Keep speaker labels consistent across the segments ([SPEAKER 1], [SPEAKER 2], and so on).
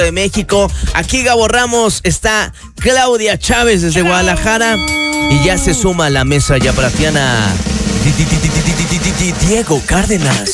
[SPEAKER 1] de México. Aquí Gabo Ramos, está Claudia Chávez desde Guadalajara y ya se suma a la mesa yabratiana Diego Cárdenas.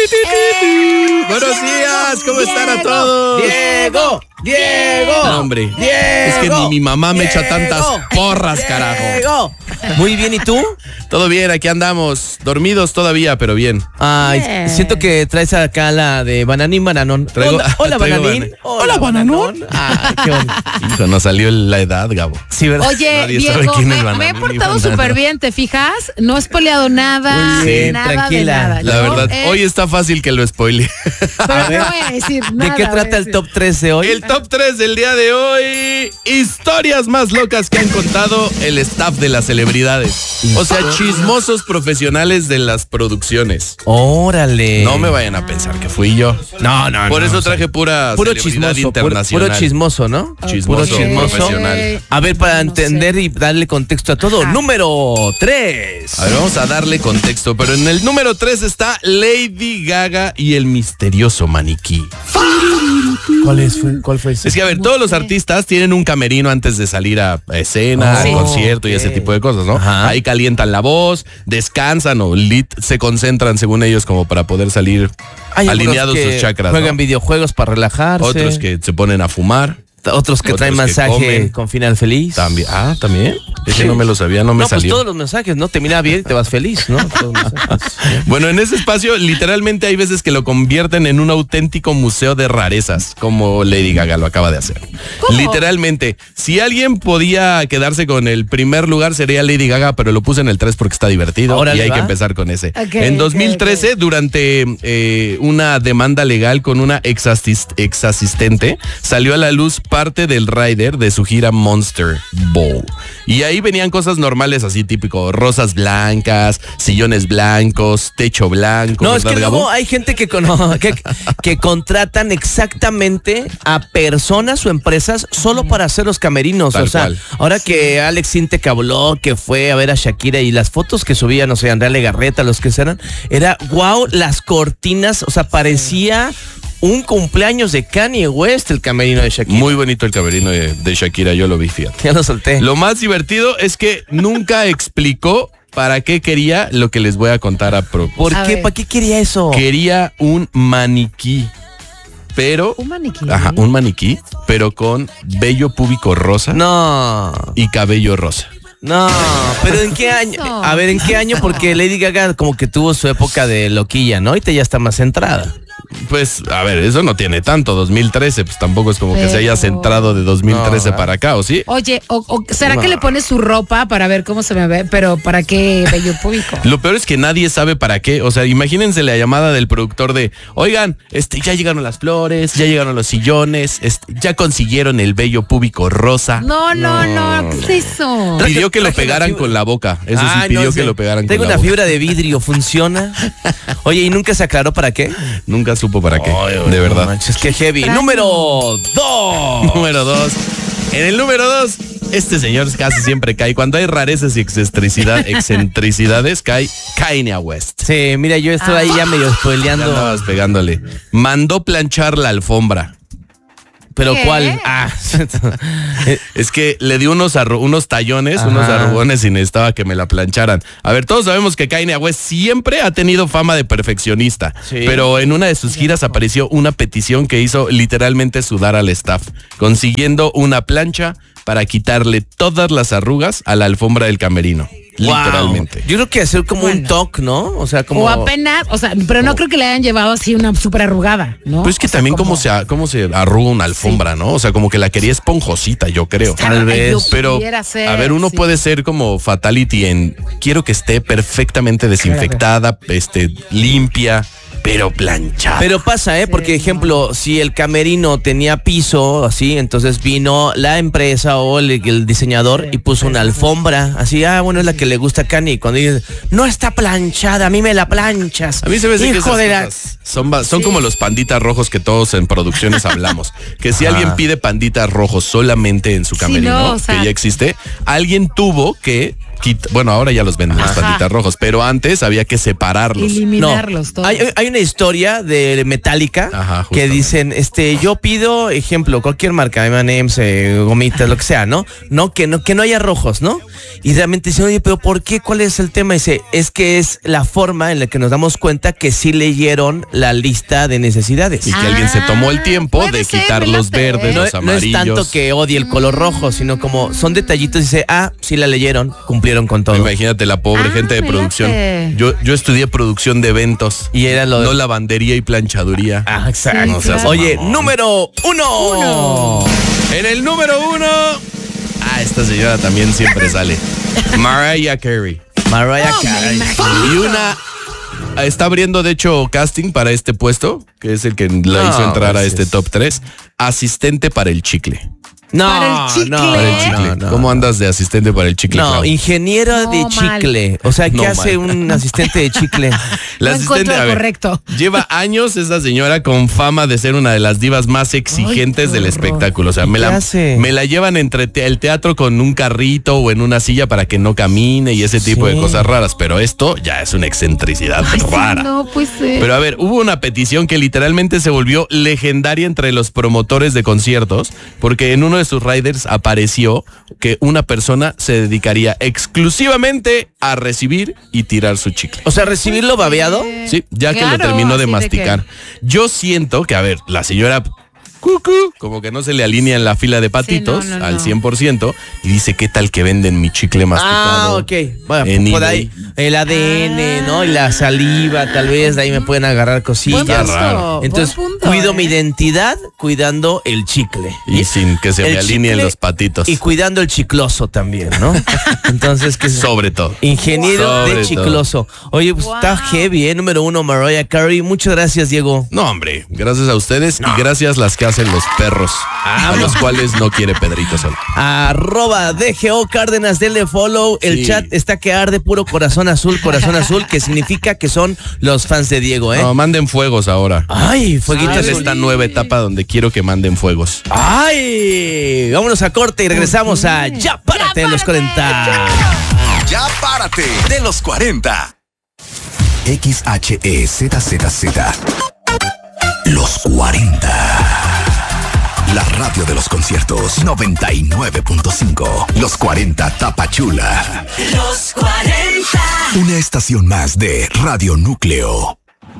[SPEAKER 2] Buenos días, ¿cómo están a todos?
[SPEAKER 1] Diego.
[SPEAKER 2] No, hombre,
[SPEAKER 1] Diego.
[SPEAKER 2] es que ni mi mamá me echa tantas porras, carajo.
[SPEAKER 1] Diego. Muy bien, ¿y tú?
[SPEAKER 2] Todo bien, aquí andamos, dormidos todavía, pero bien.
[SPEAKER 1] Ay, siento que traes acá la de Bananín Bananón. Hola Bananín.
[SPEAKER 2] Hola, Bananón.
[SPEAKER 1] Ay, qué bonito.
[SPEAKER 2] Hijo, nos salió la edad, Gabo.
[SPEAKER 1] Sí, ¿verdad?
[SPEAKER 3] Oye,
[SPEAKER 2] Nadie
[SPEAKER 3] Diego,
[SPEAKER 2] sabe quién es
[SPEAKER 3] me
[SPEAKER 2] Bananín
[SPEAKER 3] he
[SPEAKER 2] ni
[SPEAKER 3] portado
[SPEAKER 2] Banano.
[SPEAKER 3] súper bien, ¿te fijas? No he spoileado nada,
[SPEAKER 1] Muy bien,
[SPEAKER 3] nada
[SPEAKER 1] tranquila.
[SPEAKER 3] de nada.
[SPEAKER 2] La
[SPEAKER 3] Yo,
[SPEAKER 2] verdad, hoy está fácil que lo spoile.
[SPEAKER 3] Pero no voy a decir nada.
[SPEAKER 1] ¿De qué trata el top 3 de hoy?
[SPEAKER 2] El top 3 del día de hoy, historias más locas que han contado el staff de las celebridades. O sea, chismosos profesionales de las producciones.
[SPEAKER 1] Órale.
[SPEAKER 2] No me vayan a pensar que fui yo.
[SPEAKER 1] No.
[SPEAKER 2] Por eso traje puro
[SPEAKER 1] chismoso,
[SPEAKER 2] internacional.
[SPEAKER 1] puro chismoso, ¿no?
[SPEAKER 2] Chismoso
[SPEAKER 1] Puro chismoso.
[SPEAKER 2] profesional.
[SPEAKER 1] A ver, para
[SPEAKER 3] No
[SPEAKER 1] entender
[SPEAKER 3] sé.
[SPEAKER 1] y darle contexto a todo.
[SPEAKER 3] Ajá.
[SPEAKER 1] Número 3.
[SPEAKER 2] A ver, vamos a darle contexto, pero en el número 3 está Lady Gaga y el misterioso maniquí.
[SPEAKER 1] ¿Cuál fue ese?
[SPEAKER 2] Es que, a ver, todos los artistas tienen un camerino antes de salir a escena,
[SPEAKER 1] Oh,
[SPEAKER 2] al concierto y ese tipo de cosas, ¿no?
[SPEAKER 1] Ajá.
[SPEAKER 2] Ahí calientan la voz, descansan o se concentran según ellos como para poder salir
[SPEAKER 1] Hay
[SPEAKER 2] alineados
[SPEAKER 1] algunos que
[SPEAKER 2] sus chakras,
[SPEAKER 1] juegan
[SPEAKER 2] ¿no?
[SPEAKER 1] videojuegos para relajarse.
[SPEAKER 2] Otros que se ponen a fumar.
[SPEAKER 1] Otros que traen
[SPEAKER 2] otros que
[SPEAKER 1] masaje
[SPEAKER 2] comen.
[SPEAKER 1] con final feliz.
[SPEAKER 2] También. Ah, ¿también? Ese
[SPEAKER 1] Sí.
[SPEAKER 2] no me lo sabía, no me
[SPEAKER 1] No, pues
[SPEAKER 2] salió.
[SPEAKER 1] todos los mensajes, ¿no? Termina bien y te vas feliz, ¿no? Todos los mensajes.
[SPEAKER 2] Bueno, en ese espacio literalmente hay veces que lo convierten en un auténtico museo de rarezas, como Lady Gaga lo acaba de hacer.
[SPEAKER 3] ¿Cómo?
[SPEAKER 2] Literalmente, si alguien podía quedarse con el primer lugar sería Lady Gaga, pero lo puse en el 3 porque está divertido.
[SPEAKER 1] Órale,
[SPEAKER 2] y hay
[SPEAKER 1] va.
[SPEAKER 2] que empezar con ese.
[SPEAKER 3] Ok,
[SPEAKER 2] En
[SPEAKER 3] ok,
[SPEAKER 2] 2013, durante una demanda legal con una ex asistente, salió a la luz parte del rider de su gira Monster Ball. Y ahí venían cosas normales así típico, rosas blancas, sillones blancos, techo blanco.
[SPEAKER 1] No, es
[SPEAKER 2] ¿verdad,
[SPEAKER 1] que
[SPEAKER 2] Gabo?
[SPEAKER 1] luego hay gente que contratan exactamente a personas o empresas solo para hacer los camerinos.
[SPEAKER 2] Tal
[SPEAKER 1] o sea,
[SPEAKER 2] cual.
[SPEAKER 1] ahora que Alex Sintek habló, que fue a ver a Shakira y las fotos que subían, no sé, Andrea Legarreta, los que eran, era wow, las cortinas, o sea, parecía un cumpleaños de Kanye West el camerino de Shakira.
[SPEAKER 2] Muy bonito el camerino de Shakira, yo lo vi, fíjate.
[SPEAKER 1] Ya lo solté.
[SPEAKER 2] Lo más divertido es que nunca explicó para qué quería lo que les voy a contar a propósito.
[SPEAKER 1] ¿Por
[SPEAKER 3] A
[SPEAKER 1] qué?
[SPEAKER 3] ver.
[SPEAKER 1] ¿Para qué quería eso?
[SPEAKER 2] Quería un maniquí, pero...
[SPEAKER 3] Un maniquí.
[SPEAKER 2] Ajá, un maniquí, pero con vello púbico rosa
[SPEAKER 1] No.
[SPEAKER 2] y cabello rosa.
[SPEAKER 1] No, pero ¿en qué año?
[SPEAKER 3] Eso.
[SPEAKER 1] A ver, ¿en qué año? Porque Lady Gaga como que tuvo su época de loquilla, ¿no? Ahorita ya está más centrada.
[SPEAKER 2] Pues, a ver, eso no tiene tanto, 2013, pues tampoco es como que se haya
[SPEAKER 3] Pero-
[SPEAKER 2] centrado de 2013
[SPEAKER 1] No,
[SPEAKER 2] para acá, ¿o sí?
[SPEAKER 3] Oye, ¿será
[SPEAKER 1] No.
[SPEAKER 3] que le pones su ropa para ver cómo se me ve? Pero ¿para qué vello público?
[SPEAKER 2] Lo peor es que nadie sabe para qué. O sea, imagínense la llamada del productor de, oigan, ya llegaron las flores, ya llegaron los sillones, ya consiguieron el vello púbico rosa.
[SPEAKER 3] No, ¿qué es eso?
[SPEAKER 2] Pidió que lo
[SPEAKER 1] Traje la
[SPEAKER 2] pegaran
[SPEAKER 1] fibra.
[SPEAKER 2] con la boca. Eso sí,
[SPEAKER 1] Ay,
[SPEAKER 2] pidió
[SPEAKER 1] no
[SPEAKER 2] que
[SPEAKER 1] sé.
[SPEAKER 2] lo pegaran
[SPEAKER 1] Tengo
[SPEAKER 2] con la
[SPEAKER 1] una
[SPEAKER 2] boca.
[SPEAKER 1] fibra de vidrio, ¿funciona? Oye, ¿y nunca se aclaró para qué?
[SPEAKER 2] Nunca supo para qué, de
[SPEAKER 1] No
[SPEAKER 2] verdad.
[SPEAKER 1] manches, qué heavy.
[SPEAKER 3] Extraño.
[SPEAKER 1] Número 2.
[SPEAKER 2] Número 2. En el número 2, este señor casi siempre cae. Cuando hay rarezas y excentricidades, cae Kanye West.
[SPEAKER 1] Sí, mira, yo estoy ahí ya medio
[SPEAKER 2] Ya
[SPEAKER 1] spoileando.
[SPEAKER 2] andabas pegándole. Mandó planchar la alfombra.
[SPEAKER 1] ¿Pero
[SPEAKER 3] ¿Qué?
[SPEAKER 1] cuál? Ah,
[SPEAKER 2] Es que le dio unos tallones,
[SPEAKER 1] Ajá.
[SPEAKER 2] unos arrugones y necesitaba que me la plancharan. A ver, todos sabemos que Kanye West siempre ha tenido fama de perfeccionista,
[SPEAKER 1] Sí.
[SPEAKER 2] pero en una de sus giras apareció una petición que hizo literalmente sudar al staff, consiguiendo una plancha para quitarle todas las arrugas a la alfombra del camerino.
[SPEAKER 1] wow.
[SPEAKER 2] Literalmente.
[SPEAKER 1] Yo creo que hacer como un
[SPEAKER 3] Bueno.
[SPEAKER 1] toque, ¿no? O sea, como...
[SPEAKER 3] O apenas, pero no creo que le hayan llevado así una súper arrugada, ¿no?
[SPEAKER 2] Pues es que
[SPEAKER 3] O sea,
[SPEAKER 2] también
[SPEAKER 3] como-
[SPEAKER 2] cómo se arruga una alfombra, ¿no? O sea, como que la quería esponjosita, yo creo.
[SPEAKER 1] Tal vez.
[SPEAKER 3] Yo
[SPEAKER 2] Pero,
[SPEAKER 3] pudiera ser,
[SPEAKER 2] a ver, uno
[SPEAKER 3] sí.
[SPEAKER 2] puede ser como fatality en quiero que esté perfectamente desinfectada, limpia, pero planchada.
[SPEAKER 1] Pero pasa, porque ejemplo, si el camerino tenía piso, así, entonces vino la empresa o el diseñador y puso una alfombra, así, bueno, es la que le gusta a Kanye. Cuando dice, no está planchada, a mí me la planchas.
[SPEAKER 2] A mí se me hace que
[SPEAKER 1] Hijo
[SPEAKER 2] esas
[SPEAKER 1] de la...
[SPEAKER 2] cosas son como los panditas rojos que todos en producciones hablamos. Que si alguien pide panditas rojos solamente en su camerino,
[SPEAKER 3] no, o sea-
[SPEAKER 2] que ya existe, alguien tuvo que Bueno, ahora ya los venden los panditas rojos, pero antes había que separarlos.
[SPEAKER 3] Eliminarlos todos.
[SPEAKER 1] Hay una historia de Metallica que dicen, yo pido, ejemplo, cualquier marca, M&M's, gomitas, lo que sea, ¿no? Que no haya rojos, ¿no? Y realmente dicen, oye, pero ¿por qué? ¿Cuál es el tema? Dice, es que es la forma en la que nos damos cuenta que sí leyeron la lista de necesidades.
[SPEAKER 2] Y que alguien se tomó el tiempo de quitar los verdes, los amarillos.
[SPEAKER 1] No es tanto que odie el color rojo, sino como son detallitos y dice, sí la leyeron, cumplieron con todo.
[SPEAKER 2] Imagínate la pobre gente de producción. Yo estudié producción de eventos.
[SPEAKER 1] Y era
[SPEAKER 2] no lavandería y planchaduría.
[SPEAKER 1] Exacto.
[SPEAKER 3] Sí, claro.
[SPEAKER 1] Oye, número 1.
[SPEAKER 2] En el número 1. Esta señora también siempre sale. Mariah Carey. Y está abriendo, de hecho, casting para este puesto, que es el que la hizo entrar a este top 3. Asistente para el chicle.
[SPEAKER 3] ¿Para el chicle?
[SPEAKER 2] No. ¿Cómo andas de asistente para el chicle?
[SPEAKER 1] No,
[SPEAKER 2] Clau?
[SPEAKER 1] ingeniero de chicle. O sea, ¿qué hace un asistente de chicle?
[SPEAKER 2] La asistente,
[SPEAKER 3] correcto.
[SPEAKER 2] Lleva años esa señora con fama de ser una de las divas más exigentes del espectáculo. O sea, me la llevan entre el teatro con un carrito o en una silla para que no camine y ese tipo de cosas raras. Pero esto ya es una excentricidad rara.
[SPEAKER 3] No, pues
[SPEAKER 2] Pero a ver, hubo una petición que literalmente se volvió legendaria entre los promotores de conciertos, porque en uno de sus riders apareció que una persona se dedicaría exclusivamente a recibir y tirar su chicle.
[SPEAKER 1] O sea, recibirlo babeado.
[SPEAKER 2] Sí, ya que lo terminó de masticar. Yo siento que, a ver, la señora como que no se le alinea en la fila de patitos al 100% y dice, ¿qué tal que venden mi chicle masticado?
[SPEAKER 1] Ok. Bueno, por ahí el ADN, ¿no? Y la saliva, tal vez de ahí me pueden agarrar cosillas.
[SPEAKER 2] Raro.
[SPEAKER 1] Entonces, cuido mi identidad cuidando el chicle.
[SPEAKER 2] Y sin que se me alineen los patitos.
[SPEAKER 1] Y cuidando el chicloso también, ¿no? Entonces,
[SPEAKER 2] sobre todo.
[SPEAKER 1] Ingeniero de chicloso. Oye, pues está heavy, ¿eh? Número 1, Mariah Carey. Muchas gracias, Diego.
[SPEAKER 2] No, hombre. Gracias a ustedes y gracias las que hacen los perros, a los cuales no quiere Pedrito Sol.
[SPEAKER 1] @DGO Cárdenas, denle follow. El chat está que arde, puro corazón azul, que significa que son los fans de Diego, ¿eh?
[SPEAKER 2] No, manden fuegos ahora.
[SPEAKER 1] Ay, fueguitos.
[SPEAKER 2] En esta nueva etapa donde quiero que manden fuegos.
[SPEAKER 1] Ay, vámonos a corte y regresamos a Ya Párate de los 40.
[SPEAKER 4] Ya Párate de los 40. XHEZZZ. Los 40. La radio de los conciertos 99.5. Los 40 Tapachula.
[SPEAKER 5] Los 40.
[SPEAKER 4] Una estación más de Radio Núcleo.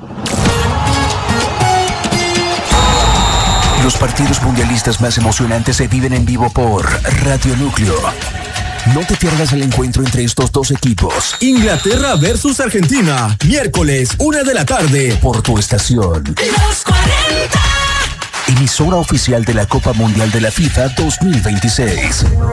[SPEAKER 4] Los partidos mundialistas más emocionantes se viven en vivo por Radio Núcleo. No te pierdas el encuentro entre estos dos equipos.
[SPEAKER 6] Inglaterra versus Argentina. Miércoles, 1 de la tarde.
[SPEAKER 4] Por tu estación.
[SPEAKER 5] Los 40.
[SPEAKER 4] Emisora oficial de la Copa Mundial de la FIFA 2026.